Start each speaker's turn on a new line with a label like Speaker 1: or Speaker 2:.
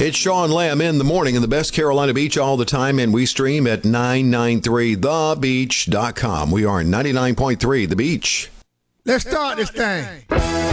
Speaker 1: It's Sean Lamb in the morning in the best Carolina beach all the time, and we stream at 993thebeach.com. We are 99.3 The Beach.
Speaker 2: Let's start this thing.